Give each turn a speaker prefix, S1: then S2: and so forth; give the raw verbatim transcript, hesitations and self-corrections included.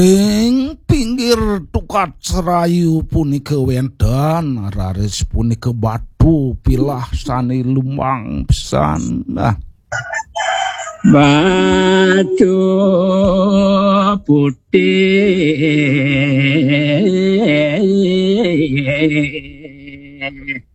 S1: Ing pinggir tukat serayu punika wendan raris punika batu pilah sane lumang pisan. Nah,
S2: batu putih